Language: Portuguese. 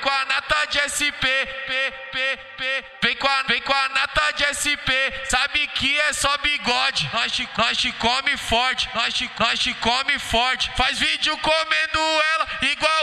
com a nata de SP, vem com a nata de SP, sabe que é só bigode, nós te come forte, nós te come forte, faz vídeo comendo ela igual